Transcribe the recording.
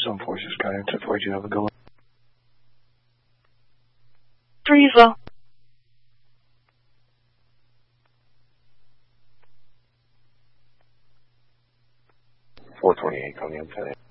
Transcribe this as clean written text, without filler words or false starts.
on Forces Sky, it's 4G, have a good one. Teresa. 428, coming in today.